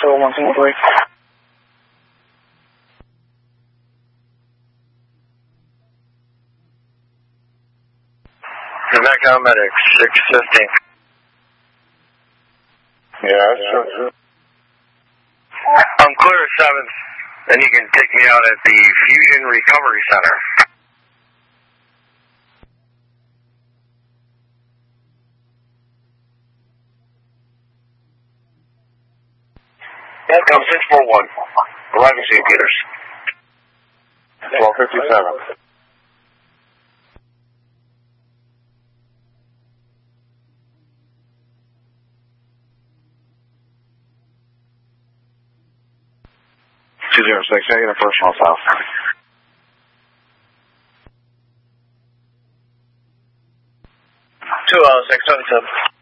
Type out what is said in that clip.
201 single 3. Echo Medic 650. Yeah, sure. I'm clear at 7th, and you can take me out at the Fusion Recovery Center. Echo 641. Arriving St. Peters. 1257. Negative personal south. 20677.